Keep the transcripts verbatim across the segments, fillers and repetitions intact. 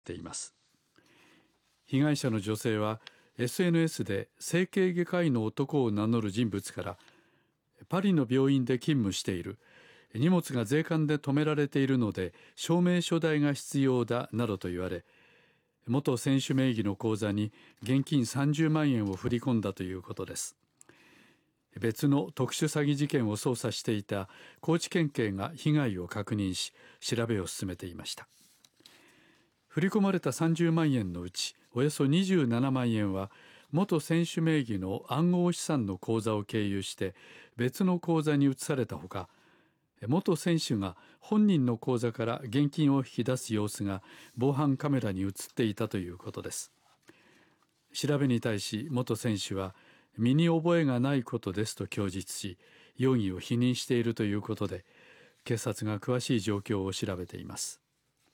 ています。被害者の女性は エスエヌエス で整形外科医の男を名乗る人物から、パリの病院で勤務している、荷物が税関で止められているので証明書代が必要だなどと言われ、元選手名義の口座に現金さんじゅうまんえんを振り込んだということです。別の特殊詐欺事件を捜査していた高知県警が被害を確認し、調べを進めていました。振り込まれたさんじゅうまんえんのうちおよそにじゅうななまんえんは元選手名義の暗号資産の口座を経由して別の口座に移されたほか、元選手が本人の口座から現金を引き出す様子が防犯カメラに映っていたということです。調べに対し元選手は身に覚えがないことですと供述し、容疑を否認しているということで、警察が詳しい状況を調べています。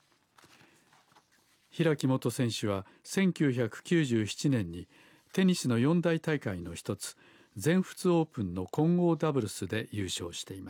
平木元選手はせんきゅうひゃくきゅうじゅうななねんにテニスの四大大会の一つ、全仏オープンの混合ダブルスで優勝しています。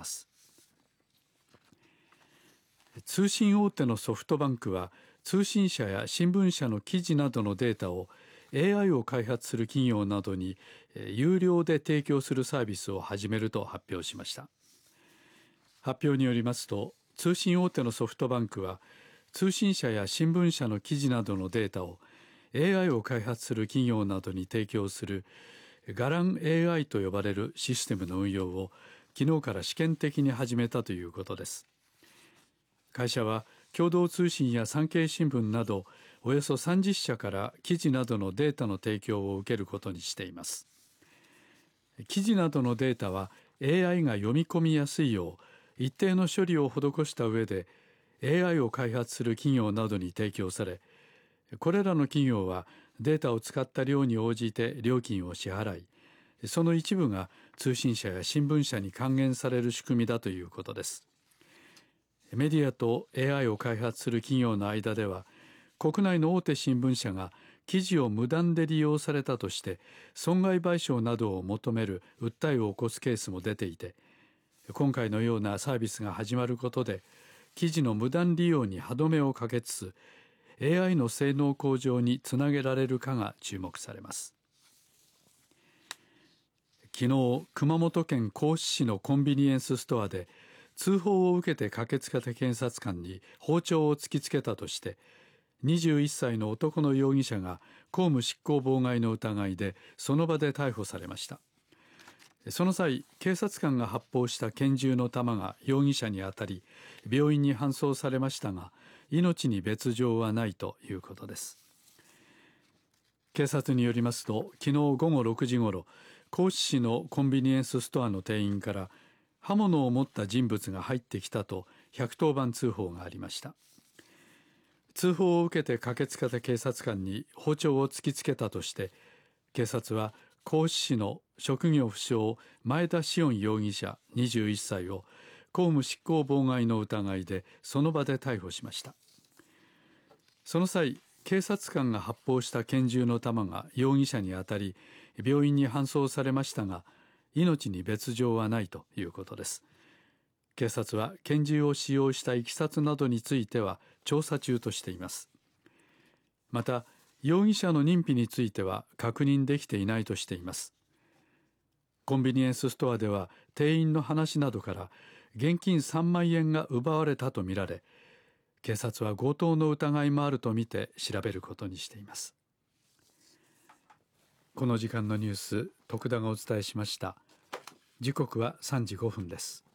通信大手のソフトバンクは、通信社や新聞社の記事などのデータを エーアイ を開発する企業などに有料で提供するサービスを始めると発表しました。発表によりますと、通信大手のソフトバンクは、通信社や新聞社の記事などのデータを エーアイ を開発する企業などに提供するガラン エーアイ と呼ばれるシステムの運用を昨日から試験的に始めたということです。会社は共同通信や産経新聞などおよそさんじゅっしゃから記事などのデータの提供を受けることにしています。記事などのデータは エーアイ が読み込みやすいよう一定の処理を施した上で エーアイ を開発する企業などに提供され、これらの企業はデータを使った量に応じて料金を支払い、その一部が通信社や新聞社に還元される仕組みだということです。メディアと エーアイ を開発する企業の間では、国内の大手新聞社が記事を無断で利用されたとして損害賠償などを求める訴えを起こすケースも出ていて、今回のようなサービスが始まることで記事の無断利用に歯止めをかけつつ エーアイ の性能向上につなげられるかが注目されます。昨日、熊本県合志市のコンビニエンスストアで通報を受けて駆けつけた検察官に包丁を突きつけたとしてにじゅういっさいの男の容疑者が公務執行妨害の疑いでその場で逮捕されました。その際、警察官が発砲した拳銃の弾が容疑者に当たり病院に搬送されましたが、命に別状はないということです。警察によりますと、昨日午後ろくじごろ、合志市のコンビニエンスストアの店員から刃物を持った人物が入ってきたとひゃくとおばん通報がありました。通報を受けて駆けつけた警察官に包丁を突きつけたとして警察は合志市の職業不詳前田紫音容疑者にじゅういっさいを公務執行妨害の疑いでその場で逮捕しました。その際、警察官が発砲した拳銃の弾が容疑者に当たり病院に搬送されましたが、命に別状はないということです。警察は拳銃を使用したいきさつなどについては調査中としています。また、容疑者の認否については確認できていないとしています。コンビニエンスストアでは店員の話などから現金さんまんえんが奪われたとみられ、警察は強盗の疑いもあるとみて調べることにしています。この時間のニュース、徳田がお伝えしました。時刻はさんじごふんです。